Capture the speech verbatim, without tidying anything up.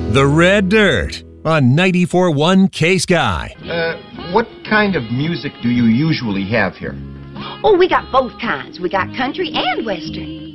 The Red Dirt on ninety-four point one K-Sky. Uh, what kind of music do you usually have here? Oh, we got both kinds. We got country and western.